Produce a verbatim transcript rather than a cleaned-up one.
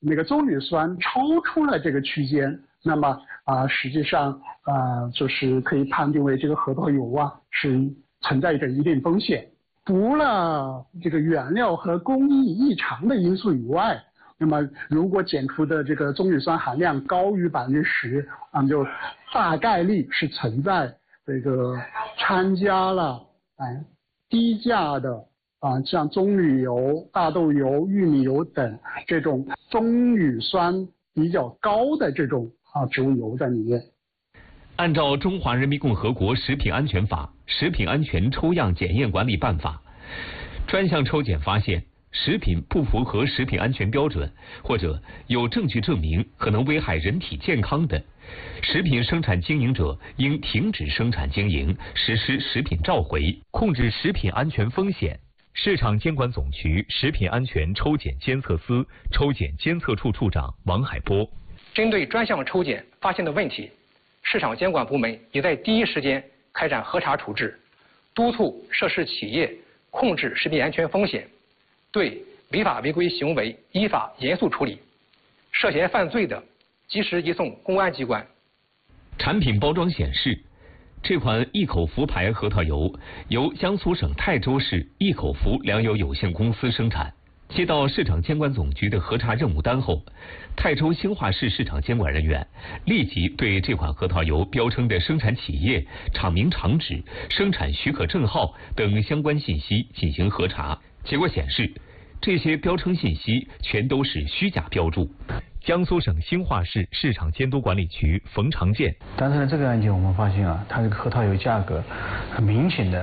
那个棕榈酸超出了这个区间，那么啊、呃，实际上啊、呃，就是可以判定为这个核桃油啊是存在着一定风险。除了这个原料和工艺异常的因素以外，那么如果检出的这个棕榈酸含量高于百分之十，那么就大概率是存在这个掺加了哎低价的啊像棕榈油、大豆油、玉米油等这种棕榈酸比较高的这种啊植物油在里面。 按照《中华人民共和国食品安全法》《食品安全抽样检验管理办法》，专项抽检发现食品不符合食品安全标准，或者有证据证明可能危害人体健康的，食品生产经营者应停止生产经营，实施食品召回，控制食品安全风险。市场监管总局食品安全抽检监测司抽检监测处处长王海波： 针对专项抽检发现的问题，市场监管部门也在第一时间开展核查处置，督促涉事企业控制食品安全风险，对违法违规行为依法严肃处理，涉嫌犯罪的及时移送公安机关。 产品包装显示，这款益口福牌核桃油由江苏省泰州市益口福粮油有限公司生产。接到市场监管总局的核查任务单后，泰州兴化市市场监管人员立即对这款核桃油标称的生产企业、厂名、厂址、生产许可证号等相关信息进行核查。结果显示，这些标称信息全都是虚假标注。江苏省兴化市市场监督管理局冯长建： 但是呢，这个案件我们发现啊，它这个核桃油价格很明显的